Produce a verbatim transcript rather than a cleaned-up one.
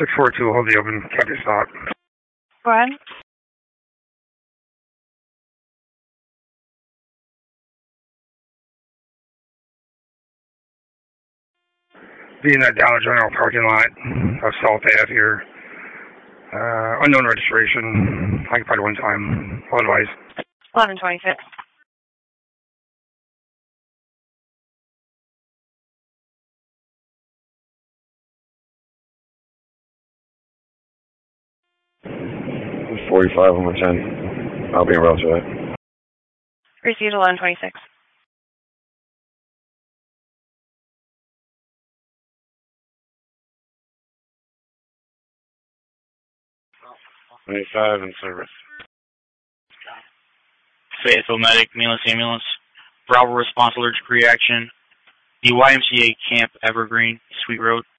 six four two, hold the open, copy stop. Go ahead. Be in that Dollar General parking lot of Salt Ave here. Uh, unknown registration. Occupied one time. Otherwise. eleven twenty-six. forty-five on my ten. I'll be in route to it. Received eleven twenty-six. twenty-five in service. Fayetteville Medic, Meatless Ambulance. Bravo response allergic reaction. The Y M C A Camp Evergreen, Sweet Road.